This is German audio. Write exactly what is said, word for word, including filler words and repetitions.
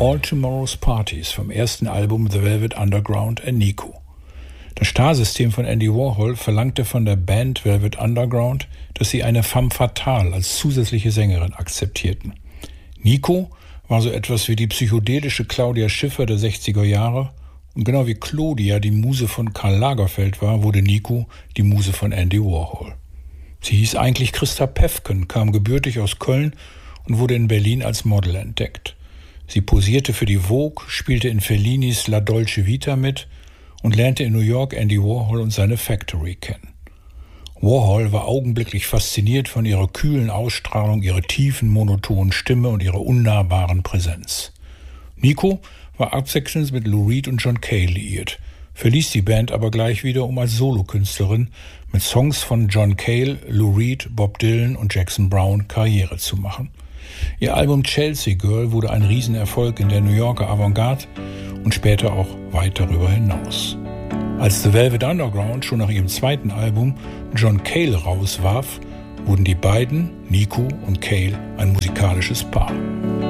All Tomorrow's Parties vom ersten Album The Velvet Underground and Nico. Das Starsystem von Andy Warhol verlangte von der Band Velvet Underground, dass sie eine femme fatale als zusätzliche Sängerin akzeptierten. Nico war so etwas wie die psychedelische Claudia Schiffer der sechziger Jahre und genau wie Claudia die Muse von Karl Lagerfeld war, wurde Nico die Muse von Andy Warhol. Sie hieß eigentlich Christa Päffken, kam gebürtig aus Köln und wurde in Berlin als Model entdeckt. Sie posierte für die Vogue, spielte in Fellinis La Dolce Vita mit und lernte in New York Andy Warhol und seine Factory kennen. Warhol war augenblicklich fasziniert von ihrer kühlen Ausstrahlung, ihrer tiefen, monotonen Stimme und ihrer unnahbaren Präsenz. Nico war abwechselnd mit Lou Reed und John Cale liiert, verließ die Band aber gleich wieder, um als Solokünstlerin mit Songs von John Cale, Lou Reed, Bob Dylan und Jackson Browne Karriere zu machen. Ihr Album Chelsea Girl wurde ein Riesenerfolg in der New Yorker Avantgarde und später auch weit darüber hinaus. Als The Velvet Underground schon nach ihrem zweiten Album John Cale rauswarf, wurden die beiden, Nico und Cale, ein musikalisches Paar.